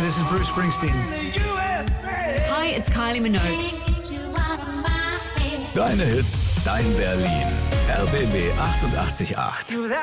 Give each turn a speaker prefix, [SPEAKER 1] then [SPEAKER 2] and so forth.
[SPEAKER 1] this is Bruce Springsteen.
[SPEAKER 2] Hi, it's Kylie Minogue.
[SPEAKER 3] Deine Hits, dein Berlin. RBB 88.8.